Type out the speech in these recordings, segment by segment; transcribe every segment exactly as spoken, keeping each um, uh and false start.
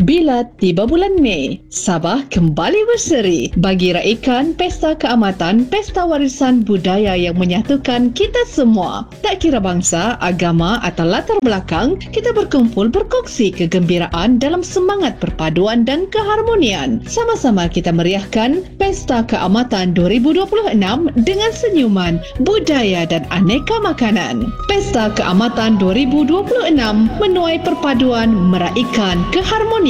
Bila tiba bulan Mei, Sabah kembali berseri bagi raikan Pesta Keamatan, Pesta Warisan Budaya yang menyatukan kita semua. Tak kira bangsa, agama atau latar belakang, kita berkumpul berkongsi kegembiraan dalam semangat perpaduan dan keharmonian. Sama-sama kita meriahkan Pesta Keamatan dua ribu dua puluh enam dengan senyuman, budaya dan aneka makanan. Pesta Keamatan dua ribu dua puluh enam menuai perpaduan, meraikan keharmonian.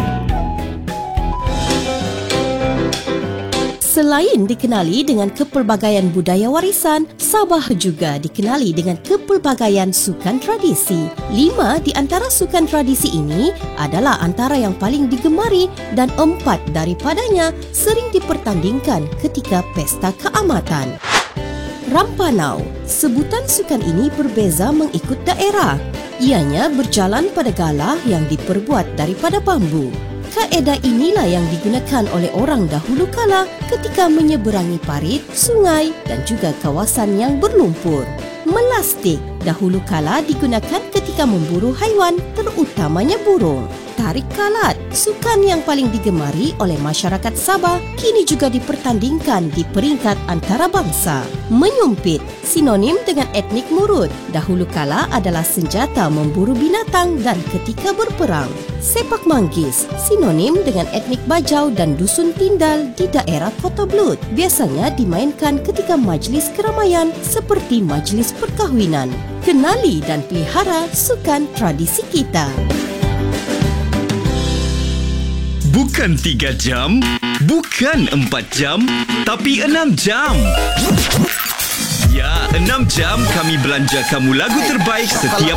Selain dikenali dengan kepelbagaian budaya warisan, Sabah juga dikenali dengan kepelbagaian sukan tradisi. Lima di antara sukan tradisi ini adalah antara yang paling digemari dan empat daripadanya sering dipertandingkan ketika Pesta Keamatan. Rampanau, sebutan sukan ini berbeza mengikut daerah. Ianya berjalan pada galah yang diperbuat daripada bambu. Kaedah inilah yang digunakan oleh orang dahulu kala ketika menyeberangi parit, sungai dan juga kawasan yang berlumpur. Melastik dahulu kala digunakan ketika memburu haiwan, terutamanya burung. Tarik kalat, sukan yang paling digemari oleh masyarakat Sabah, kini juga dipertandingkan di peringkat antarabangsa. Menyumpit, sinonim dengan etnik Murut, dahulu kala adalah senjata memburu binatang dan ketika berperang. Sepak manggis, sinonim dengan etnik Bajau dan dusun Tindal di daerah Kota Blut, biasanya dimainkan ketika majlis keramaian seperti majlis perkahwinan. Kenali dan pelihara sukan tradisi kita. Bukan tiga jam, bukan empat jam, tapi enam jam. Ya, enam jam kami belanja kamu lagu terbaik setiap